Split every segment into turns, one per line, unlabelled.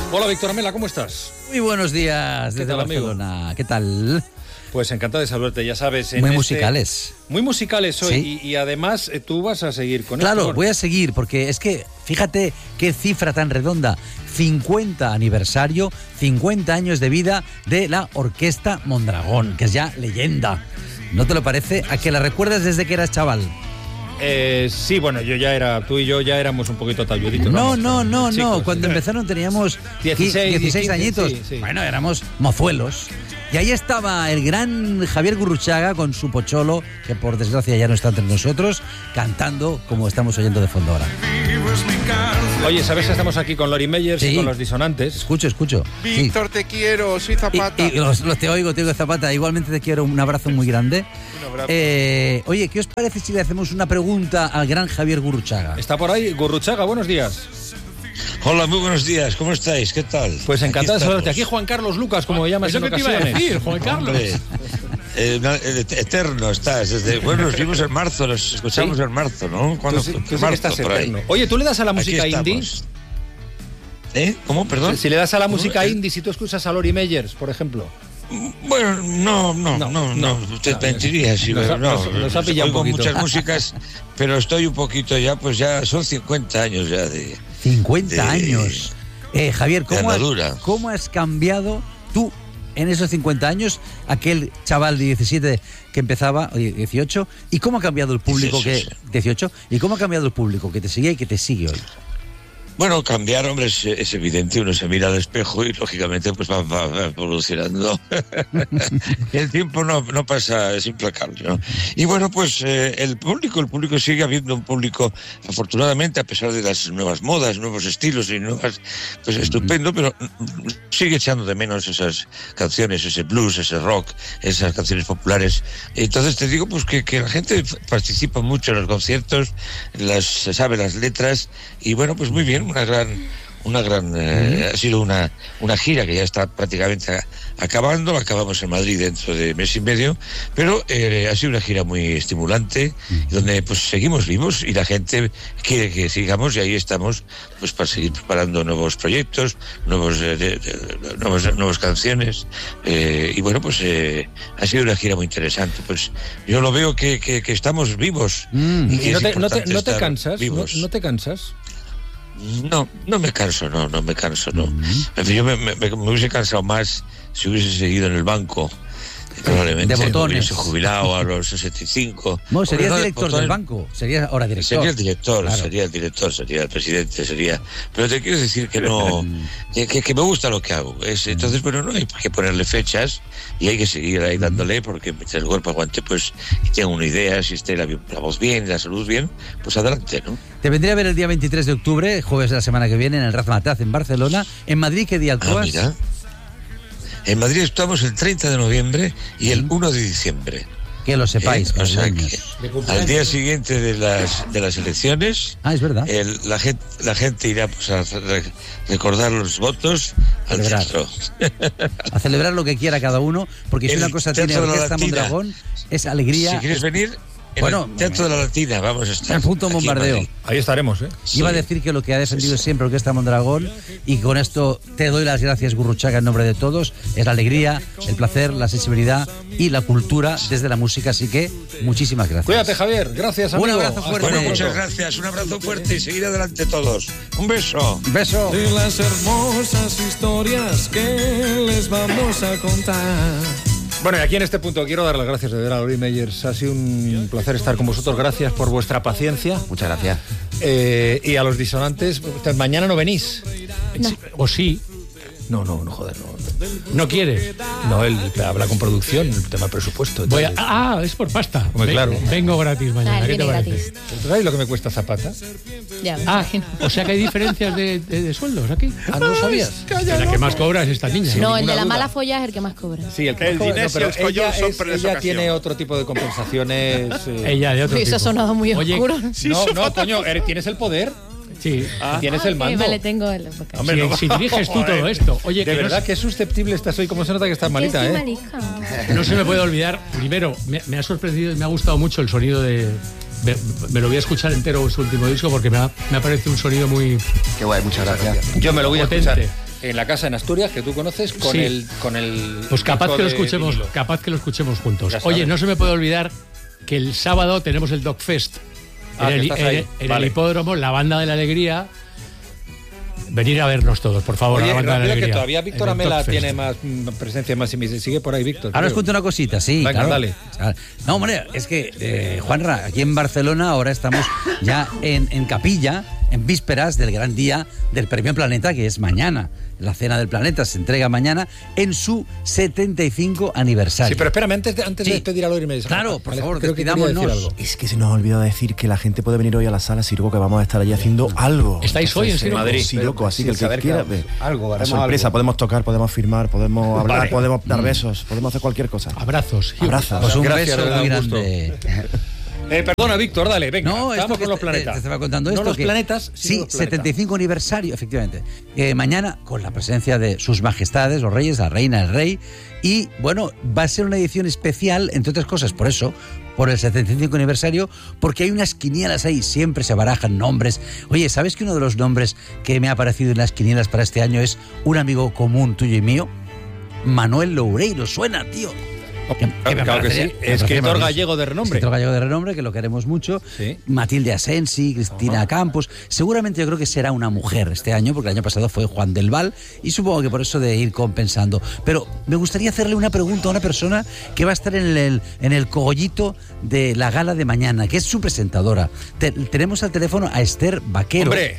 Hola, Víctor Amela, ¿cómo estás?
Muy buenos días desde Barcelona. Amigo? ¿Qué tal?
Pues encantado de saludarte, ya sabes.
Muy musicales.
Muy musicales hoy,
¿Sí?
y además tú vas a seguir con
esto.
Claro,
voy a seguir, porque es que, fíjate qué cifra tan redonda. 50 aniversario, 50 años de vida de la Orquesta Mondragón, que es ya leyenda. ¿No te lo parece? ¿A que la recuerdas desde que eras chaval?
Sí, bueno, tú y yo ya éramos un poquito talluditos.
No. Cuando empezaron teníamos 16 añitos.
Sí.
Bueno, éramos mozuelos. Y ahí estaba el gran Javier Gurruchaga con su pocholo, que por desgracia ya no está entre nosotros, cantando como estamos oyendo de fondo ahora.
Oye, ¿sabes que estamos aquí con Lori Meyers y con Los Disonantes?
Escucho.
Víctor, te quiero, soy Zapata.
Y te oigo Zapata, igualmente te quiero, un abrazo muy grande.
Un abrazo.
Oye, ¿qué os parece si le hacemos una pregunta al gran Javier Gurruchaga?
Está por ahí, Gurruchaga, buenos días.
Hola, muy buenos días, ¿cómo estáis? ¿Qué tal?
Pues encantado de saludarte. Aquí Juan Carlos Lucas, como me llamas en ocasiones.
Te iba a decir, Juan Carlos.
Eterno estás. Bueno, nos vimos en marzo, nos escuchamos en marzo, ¿no?
Tú sí que estás eterno. Oye, ¿tú le das a la música indie?
¿Cómo? Perdón.
Si le das a la música indie, si tú escuchas a Lori Meyers, por ejemplo.
Bueno, no. Te mentiría si
nos ha pillado un poquito.
Muchas músicas, pero estoy un poquito ya, pues ya son 50 años ya de...
50 años. Javier, ¿cómo has cambiado tú en esos 50 años, aquel chaval de 17 que empezaba, 18, y cómo ha cambiado el público 18, y cómo ha cambiado el público que te seguía y que te sigue hoy?
Bueno, cambiar, hombre, es evidente. Uno se mira al espejo y, lógicamente, pues va evolucionando. El tiempo no pasa, es implacable, ¿no? Y bueno, pues el público sigue habiendo un público, afortunadamente, a pesar de las nuevas modas, nuevos estilos y nuevas, pues estupendo, pero sigue echando de menos esas canciones, ese blues, ese rock, esas canciones populares. Entonces te digo, pues que la gente participa mucho en los conciertos, se sabe las letras, y bueno, pues muy bien. Una gran ha sido una gira que ya está prácticamente acabando. Acabamos en Madrid dentro de mes y medio, pero ha sido una gira muy estimulante, donde pues seguimos vivos y la gente quiere que sigamos, y ahí estamos pues para seguir preparando nuevos proyectos, nuevas canciones, y bueno, pues ha sido una gira muy interesante. Pues yo lo veo que estamos vivos.
¿Y no te cansas? ¿No te cansas?
No me canso, no. Yo me hubiese cansado más si hubiese seguido en el banco. Probablemente
de botones.
Me hubiese jubilado a los 65.
No, serías director del banco. Serías ahora director.
Sería el director,
claro.
Sería el director, sería el presidente, sería. Pero te quiero decir que no, que me gusta lo que hago. Entonces, bueno, no hay que ponerle fechas y hay que seguir ahí dándole, porque mientras el cuerpo aguante, pues, y tenga una idea, si esté la voz bien, la salud bien, pues adelante, ¿no?
Te vendría a ver el día 23 de octubre, jueves de la semana que viene, en el Razmataz en Barcelona. En Madrid, ¿qué día actúas?
Mira. En Madrid estamos el 30 de noviembre y el 1 de diciembre.
Que lo sepáis.
O sea que al día siguiente de las elecciones,
es verdad.
La gente irá pues a recordar los votos al centro.
A celebrar lo que quiera cada uno, porque si una cosa tiene Orquesta Mondragón es alegría.
Si quieres venir, en el Teatro de la Latina vamos a estar.
En punto bombardeo.
Ahí estaremos, ¿eh?
Iba a decir que lo que ha defendido siempre Orquesta Mondragón, y con esto te doy las gracias, Gurruchaga, en nombre de todos, es la alegría, el placer, la sensibilidad y la cultura desde la música. Así que muchísimas gracias.
Cuídate, Javier. Gracias, amigo.
Un abrazo fuerte.
Bueno, muchas gracias. Un abrazo fuerte y seguir adelante todos. Un beso.
Beso.
De las hermosas historias que les vamos a contar.
Bueno, y aquí en este punto quiero dar las gracias de ver a Lori Meyers. Ha sido un placer estar con vosotros. Gracias por vuestra paciencia.
Muchas gracias.
Y a los disonantes, mañana no venís.
No.
¿O sí? No, joder, no.
¿No quieres?
No, él habla con producción, el tema presupuesto.
Es por pasta.
Hombre, claro.
Vengo gratis mañana. ¿Qué te parece?
Gratis. ¿Sabes lo que me cuesta Zapata?
Ya. O sea que hay diferencias de sueldos aquí.
¿No lo sabías?
La que más cobra es esta niña.
No, el de la mala folla es el que más cobra.
Sí, el que más cobra.
Dinés y el escollón son
ella tiene otro tipo de compensaciones.
Ella de otro tipo.
Eso ha sonado muy oscuro.
No, coño, tienes el poder.
Sí.
Tienes el mando.
Vale, tengo el...
Hombre,
si diriges tú todo esto. Oye,
de verdad que susceptible estás hoy. ¿Cómo se nota que estás malita,
No se me puede olvidar. Primero, me ha sorprendido y me ha gustado mucho el sonido de... Me lo voy a escuchar entero su último disco, porque me ha parecido un sonido muy...
Qué guay, muchas gracias.
Yo me lo voy a escuchar. en la casa en Asturias, que tú conoces, con el
pues capaz que lo escuchemos juntos. Oye, no se me puede olvidar que el sábado tenemos el Dogfest en el hipódromo, la Banda de la Alegría. Venir a vernos todos, por favor.
Oye,
la Banda de la Alegría.
Que todavía Víctor Amela tiene más presencia, más y sigue por ahí, Víctor.
Ahora os cuento una cosita, sí.
Venga,
claro.
dale.
No, hombre, es que, Juanra, aquí en Barcelona ahora estamos ya en capilla, en vísperas del gran día del Premio Planeta, que es mañana. La Cena del Planeta se entrega mañana en su 75 aniversario.
Sí, pero espérame, antes de despedir a Lori Meyers.
Claro, por favor,
despidámonos.
Es que se nos ha olvidado decir que la gente puede venir hoy a la sala Siroco, que vamos a estar allí haciendo algo.
¿Estáis hoy en
Siroco? Así que el que quiera ver.
Algo,
la sorpresa, algo. Podemos tocar, podemos firmar, podemos hablar, podemos dar besos, podemos hacer cualquier cosa.
Abrazos.
Pues un
Gracias,
beso muy grande.
Perdona, Víctor, dale, venga.
No,
estamos con los planetas.
Te estaba contando
no
esto.
Los planetas,
sí,
los planetas.
75 aniversario, efectivamente. Mañana, con la presencia de sus majestades, los reyes, la reina, el rey. Y, bueno, va a ser una edición especial, entre otras cosas, por eso, por el 75 aniversario, porque hay unas quinielas ahí, siempre se barajan nombres. Oye, ¿sabes que uno de los nombres que me ha aparecido en las quinielas para este año es un amigo común tuyo y mío? Manuel Loureiro, suena, tío.
Claro que sí, escritor gallego de renombre.
Escritor gallego de renombre, que lo queremos mucho.
Sí.
Matilde Asensi, Cristina Campos. Seguramente yo creo que será una mujer este año, porque el año pasado fue Juan del Val, y supongo que por eso de ir compensando. Pero me gustaría hacerle una pregunta a una persona que va a estar en el cogollito de la gala de mañana, que es su presentadora. Tenemos al teléfono a Esther Vaquero.
¡Hombre!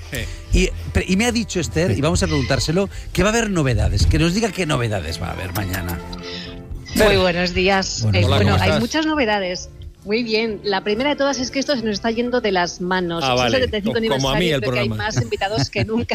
Y me ha dicho Esther, y vamos a preguntárselo, que va a haber novedades. Que nos diga qué novedades va a haber mañana.
Muy buenos días.
Hola,
hay muchas novedades. Muy bien. La primera de todas es que esto se nos está yendo de las manos.
Vale.
75 aniversario, creo que hay más invitados que nunca.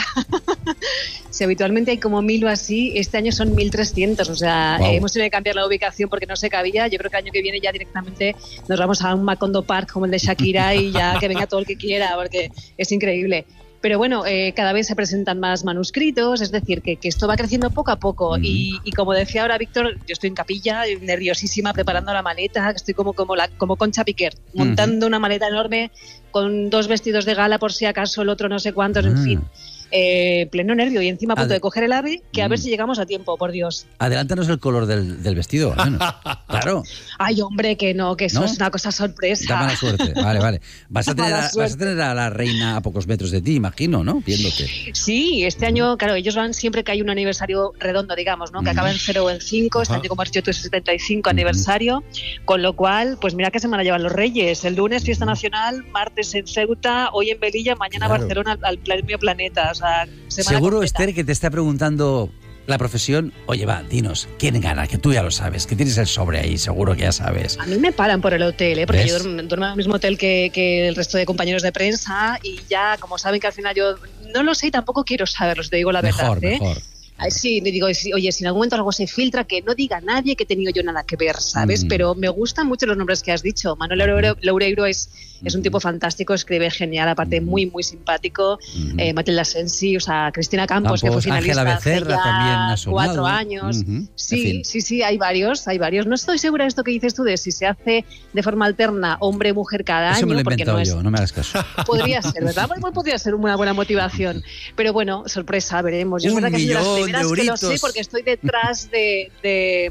Si habitualmente hay como 1000 o así, este año son 1300. O sea, hemos tenido que cambiar la ubicación porque no se cabía. Yo creo que el año que viene ya directamente nos vamos a un Macondo Park como el de Shakira y ya que venga todo el que quiera, porque es increíble. Pero bueno, cada vez se presentan más manuscritos, es decir, que esto va creciendo poco a poco. Y como decía ahora Víctor, yo estoy en capilla, nerviosísima, preparando la maleta, estoy como Concha Piquer, montando una maleta enorme con 2 vestidos de gala por si acaso, el otro no sé cuántos, en fin. Pleno nervio y encima a punto de coger el AVE, que a ver si llegamos a tiempo, por Dios.
Adelántanos el color del vestido, al menos. Claro.
Ay, hombre, que no, que eso es una cosa sorpresa.
Da mala suerte, vale. Vas a tener a la reina a pocos metros de ti, imagino, ¿no? Viéndote.
Sí, este año, claro, ellos van siempre que hay un aniversario redondo, digamos, ¿no? Que acaba en 0 o en 5, este año como has dicho tú es 75 aniversario, con lo cual, pues mira qué semana llevan los Reyes. El lunes fiesta nacional, martes en Ceuta, hoy en Melilla, mañana Barcelona al Premio Planeta. O sea,
seguro,
completa.
Esther, que te está preguntando la profesión, oye, va, dinos, ¿quién gana? Que tú ya lo sabes, que tienes el sobre ahí, seguro que ya sabes.
A mí me paran por el hotel, porque
¿ves?
yo duermo en el mismo hotel que el resto de compañeros de prensa y ya, como saben que al final yo no lo sé y tampoco quiero saberlo, te digo la verdad.
Mejor.
Sí, le digo, oye, si en algún momento algo se filtra, que no diga nadie que he tenido yo nada que ver, ¿sabes? Pero me gustan mucho los nombres que has dicho. Manuel Loureiro es un tipo fantástico, escribe genial, aparte muy, muy simpático. Matilde Asensi, o sea, Cristina Campos, que fue finalista
Ángela Becerra, también ha sonado.
4 años. Sí,
en fin.
sí, hay varios. No estoy segura de esto que dices tú, de si se hace de forma alterna hombre-mujer cada año.
Eso me lo he
porque
inventado
no
yo, no me hagas caso.
Podría ser, ¿verdad? Podría ser una buena motivación. Pero bueno, sorpresa, veremos. Yo es verdad que soy de las primeras que lo sé porque estoy detrás de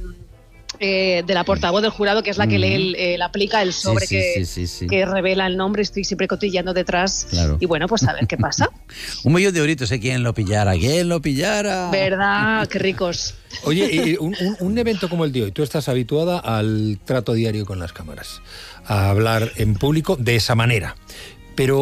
la portavoz del jurado, que es la que lee la aplica el sobre que revela el nombre. Estoy siempre cotillando detrás. Claro. Y bueno, pues a ver qué pasa.
1.000.000 de euritos, ¿quién lo pillara?
¿Verdad? Qué ricos.
Oye, un evento como el de hoy, tú estás habituada al trato diario con las cámaras, a hablar en público de esa manera. Pero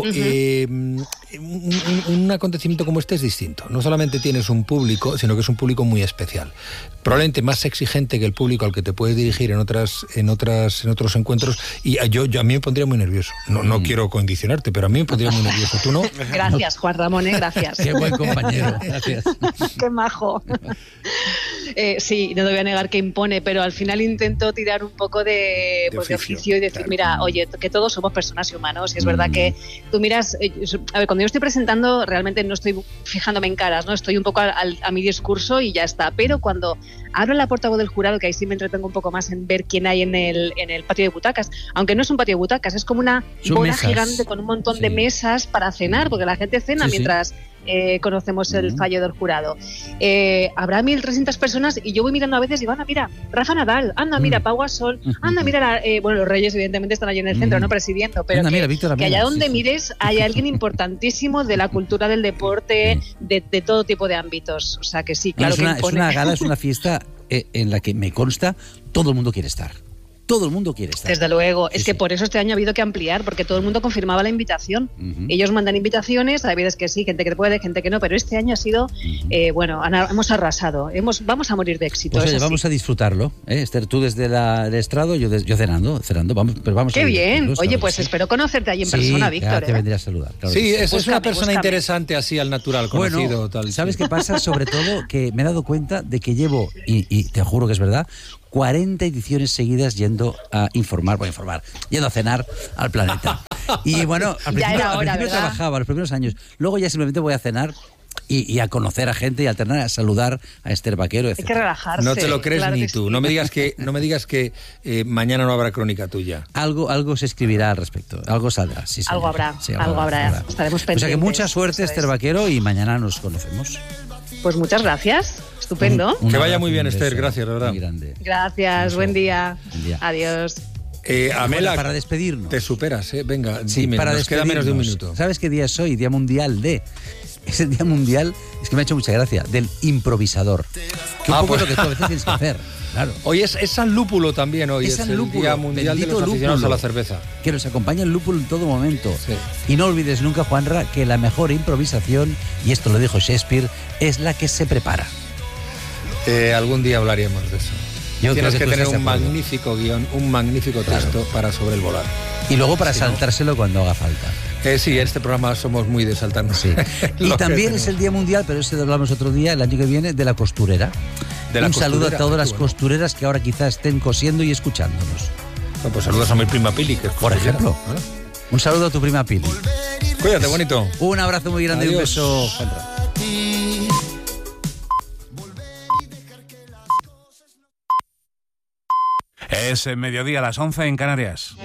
un acontecimiento como este es distinto. No solamente tienes un público, sino que es un público muy especial. Probablemente más exigente que el público al que te puedes dirigir en otros encuentros. Y a mí me pondría muy nervioso. No quiero condicionarte, pero a mí me pondría muy nervioso. ¿Tú no?
Gracias, Juan Ramón, gracias.
Qué buen compañero, gracias.
Qué majo. Sí, no te voy a negar que impone, pero al final intento tirar un poco de oficio y decir, claro, mira, oye, que todos somos personas y humanos, y es verdad que tú miras, a ver, cuando yo estoy presentando realmente no estoy fijándome en caras, ¿no? Estoy un poco a mi discurso y ya está, pero cuando abro la portavoz del jurado, que ahí sí me entretengo un poco más en ver quién hay en el patio de butacas, aunque no es un patio de butacas, es como una bola gigante con un montón de mesas para cenar, porque la gente cena mientras conocemos el fallo del jurado. Habrá 1.300 personas y yo voy mirando a veces y digo, anda, mira, Rafa Nadal, anda, mira, Pau Gasol, anda, mira, bueno, los Reyes evidentemente están allí en el centro, no presidiendo, pero anda, que allá donde mires hay alguien importantísimo de la cultura del deporte, de todo tipo de ámbitos. O sea que sí, claro,
es una gala, es una fiesta en la que me consta todo el mundo quiere estar. Todo el mundo quiere estar.
Desde luego. Es que por eso este año ha habido que ampliar, porque todo el mundo confirmaba la invitación. Ellos mandan invitaciones, hay veces que sí, gente que puede, gente que no, pero este año ha sido, bueno, hemos arrasado. Vamos a morir de éxito.
Pues vamos a disfrutarlo. Esther, tú desde el estrado, yo cenando. Vamos
Qué bien. Oye, pues espero conocerte ahí en persona, Víctor.
Te vendría a saludar.
Claro. Sí, es una persona interesante así al natural, conocido.
Bueno,
tal.
¿Sabes qué pasa? Sobre todo que me he dado cuenta de que llevo, y te juro que es verdad, 40 ediciones seguidas yendo a yendo a cenar al Planeta. Y bueno, al principio trabajaba, los primeros años. Luego ya simplemente voy a cenar y a conocer a gente y a alternar, a saludar a Esther Vaquero, etc.
Hay que relajarse.
No te lo crees ni tú. Sí. No me digas que mañana no habrá crónica tuya.
Algo se escribirá al respecto. Algo saldrá. Sí,
algo habrá. Sí, algo habrá. Estaremos pendientes.
O sea que mucha suerte, Esther Vaquero, y mañana nos conocemos.
Pues muchas gracias. Estupendo.
Que vaya muy bien, Esther. Gracias, de verdad.
Gracias. Buen día. Adiós.
Amela,
para despedirnos.
Te superas, Venga,
sí,
dime,
para
nos queda menos de un minuto.
¿Sabes qué día es hoy? Día Mundial es el Día Mundial, es que me ha hecho mucha gracia, del improvisador. Que un poco es lo que tú a veces tienes que hacer. Claro.
Hoy es San Lúpulo también hoy. Es el Día Mundial de los aficionados a la cerveza.
Que nos acompaña el lúpulo en todo momento. Sí. Y no olvides nunca, Juanra, que la mejor improvisación, y esto lo dijo Shakespeare, es la que se prepara.
Algún día hablaríamos de eso. Tienes que tener un magnífico guión, un magnífico texto para sobrevolar.
Y luego para saltárselo cuando haga falta.
Sí, en este programa somos muy de saltarnos.
Sí. Y también es el Día Mundial, pero ese lo hablamos otro día, el año que viene, de la costurera. Saludo a todas las costureras que ahora quizás estén cosiendo y escuchándonos.
Bueno, pues saludos a mi prima Pili, que es
por ejemplo. Un saludo a tu prima Pili.
Cuídate, bonito.
Un abrazo muy grande. Adiós. Y un beso, Juanra.
Es mediodía a las 11 en Canarias.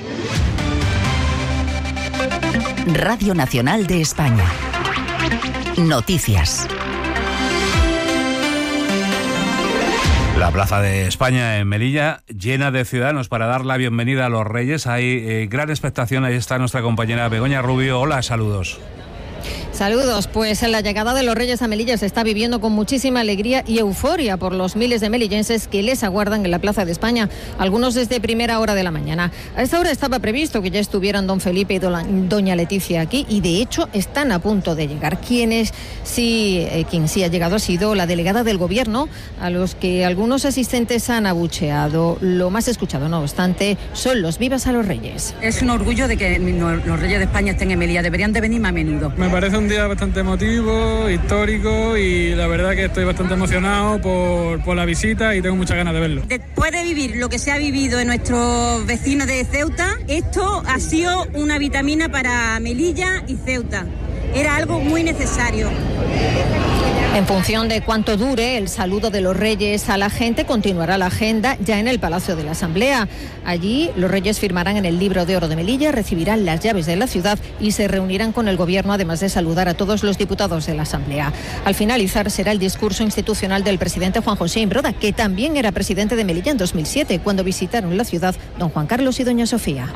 Radio Nacional de España. Noticias.
La Plaza de España en Melilla, llena de ciudadanos para dar la bienvenida a los Reyes. Hay gran expectación. Ahí está nuestra compañera Begoña Rubio. Hola, saludos.
Saludos, pues la llegada de los Reyes a Melilla se está viviendo con muchísima alegría y euforia por los miles de melillenses que les aguardan en la Plaza de España, algunos desde primera hora de la mañana. A esta hora estaba previsto que ya estuvieran don Felipe y doña Leticia aquí y de hecho están a punto de llegar. Quien sí ha llegado ha sido la delegada del Gobierno, a los que algunos asistentes han abucheado. Lo más escuchado, no obstante, son los vivas a los Reyes.
Es un orgullo de que los Reyes de España estén en Melilla, deberían de venir más a menudo.
Me parece un día bastante emotivo, histórico y la verdad que estoy bastante emocionado por la visita y tengo muchas ganas de verlo.
Después de vivir lo que se ha vivido en nuestros vecinos de Ceuta, esto ha sido una vitamina para Melilla y Ceuta. Era algo muy necesario.
En función de cuánto dure el saludo de los Reyes a la gente, continuará la agenda ya en el Palacio de la Asamblea. Allí los Reyes firmarán en el Libro de Oro de Melilla, recibirán las llaves de la ciudad y se reunirán con el Gobierno, además de saludar a todos los diputados de la Asamblea. Al finalizar será el discurso institucional del presidente Juan José Imbroda, que también era presidente de Melilla en 2007, cuando visitaron la ciudad don Juan Carlos y doña Sofía.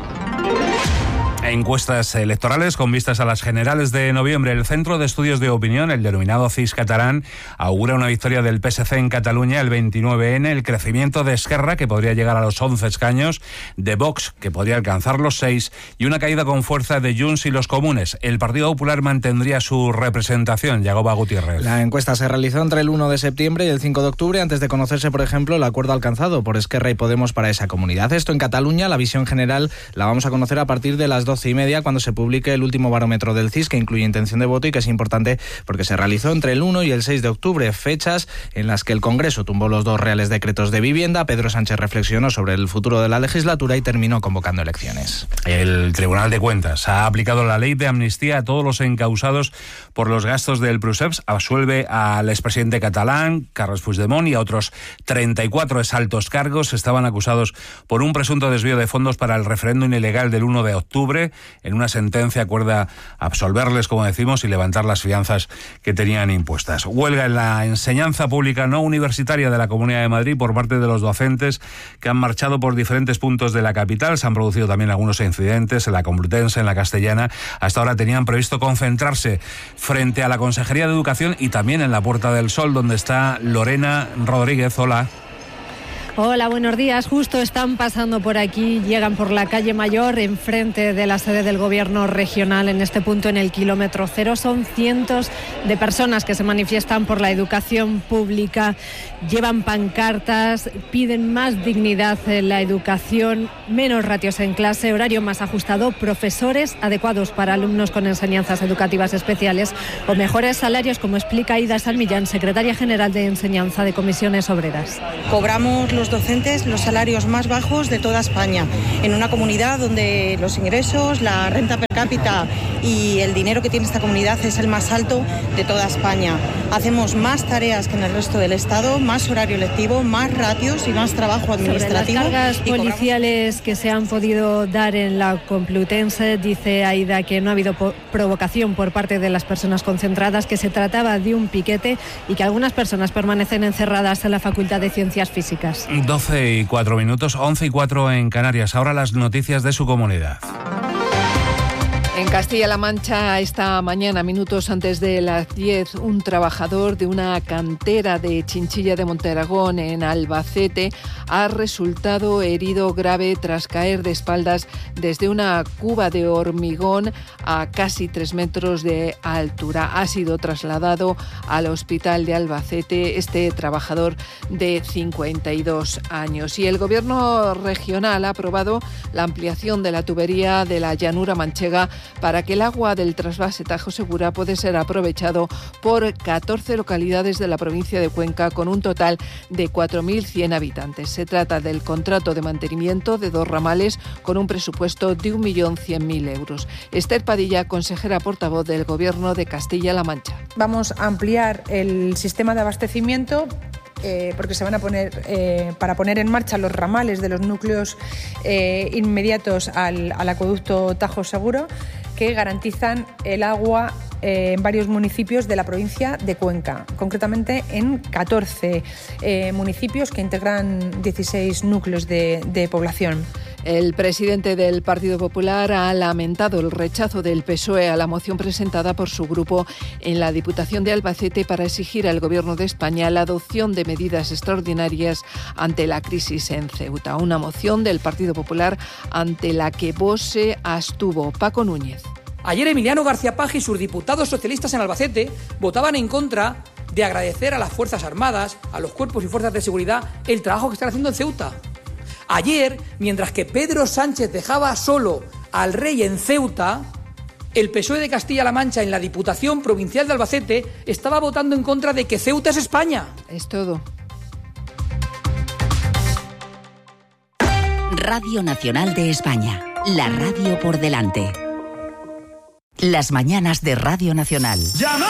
Encuestas electorales con vistas a las generales de noviembre. El Centro de Estudios de Opinión, el denominado CIS catalán, augura una victoria del PSC en Cataluña, el 29N, el crecimiento de Esquerra, que podría llegar a los 11 escaños, de Vox, que podría alcanzar los 6, y una caída con fuerza de Junts y los Comunes. El Partido Popular mantendría su representación. Yagoba Gutiérrez.
La encuesta se realizó entre el 1 de septiembre y el 5 de octubre, antes de conocerse, por ejemplo, el acuerdo alcanzado por Esquerra y Podemos para esa comunidad. Esto en Cataluña, la visión general la vamos a conocer a partir de las 12:30, cuando se publique el último barómetro del CIS, que incluye intención de voto y que es importante porque se realizó entre el 1 y el 6 de octubre, fechas en las que el Congreso tumbó los 2 reales decretos de vivienda, Pedro Sánchez reflexionó sobre el futuro de la legislatura y terminó convocando elecciones.
El Tribunal de Cuentas ha aplicado la ley de amnistía a todos los encausados por los gastos del Pruseps, absuelve al expresidente catalán, Carles Puigdemont, y a otros 34 exaltos cargos. Estaban acusados por un presunto desvío de fondos para el referéndum ilegal del 1 de octubre. juez, en una sentencia, acuerda absolverles, como decimos, y levantar las fianzas que tenían impuestas. Huelga en la enseñanza pública no universitaria de la Comunidad de Madrid por parte de los docentes que han marchado por diferentes puntos de la capital. Se han producido también algunos incidentes en la Complutense, en la Castellana. Hasta ahora tenían previsto concentrarse frente a la Consejería de Educación y también en la Puerta del Sol, donde está Lorena Rodríguez. Hola.
Hola, buenos días. Justo están pasando por aquí, llegan por la calle Mayor, enfrente de la sede del Gobierno regional, en este punto, en el kilómetro cero. Son cientos de personas que se manifiestan por la educación pública, llevan pancartas, piden más dignidad en la educación, menos ratios en clase, horario más ajustado, profesores adecuados para alumnos con enseñanzas educativas especiales o mejores salarios, como explica Aida San Millán, secretaria general de Enseñanza de Comisiones Obreras.
Cobramos los docentes los salarios más bajos de toda España, en una comunidad donde los ingresos, la renta per cápita y el dinero que tiene esta comunidad es el más alto de toda España. Hacemos más tareas que en el resto del Estado, más horario lectivo, más ratios y más trabajo administrativo.
Sobre las cargas policiales que se han podido dar en la Complutense, dice Aida que no ha habido provocación por parte de las personas concentradas, que se trataba de un piquete y que algunas personas permanecen encerradas en la Facultad de Ciencias Físicas.
12:04, 11:04 en Canarias. Ahora las noticias de su comunidad.
En Castilla-La Mancha, esta mañana, minutos antes de las 10, un trabajador de una cantera de Chinchilla de Montearagón, en Albacete, ha resultado herido grave tras caer de espaldas desde una cuba de hormigón a casi 3 metros de altura. Ha sido trasladado al hospital de Albacete este trabajador de 52 años. Y el Gobierno regional ha aprobado la ampliación de la tubería de la llanura manchega para que el agua del trasvase Tajo Segura pueda ser aprovechado por 14 localidades de la provincia de Cuenca, con un total de 4.100 habitantes. Se trata del contrato de mantenimiento de 2 ramales con un presupuesto de 1.100.000 euros. Esther Padilla, consejera portavoz del Gobierno de Castilla-La Mancha.
Vamos a ampliar el sistema de abastecimiento porque se van a poner para poner en marcha los ramales de los núcleos inmediatos al acueducto Tajo Segura, que garantizan el agua en varios municipios de la provincia de Cuenca, concretamente en 14 municipios que integran 16 núcleos de población.
El presidente del Partido Popular ha lamentado el rechazo del PSOE a la moción presentada por su grupo en la Diputación de Albacete para exigir al Gobierno de España la adopción de medidas extraordinarias ante la crisis en Ceuta. Una moción del Partido Popular ante la que Vox se abstuvo. Paco Núñez.
Ayer Emiliano García Paje y sus diputados socialistas en Albacete votaban en contra de agradecer a las Fuerzas Armadas, a los cuerpos y fuerzas de seguridad, el trabajo que están haciendo en Ceuta. Ayer, mientras que Pedro Sánchez dejaba solo al rey en Ceuta, el PSOE de Castilla-La Mancha en la Diputación Provincial de Albacete estaba votando en contra de que Ceuta es España.
Es todo.
Radio Nacional de España, la radio por delante. Las mañanas de Radio Nacional.